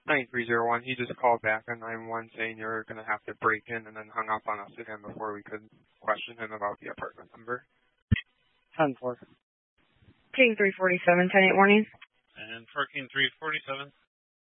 9301, he just called back on 911 saying you're going to have to break in and then hung up on us again before we could question him about the apartment number. 10-4. King 347, 10-8 warning. And for King 347.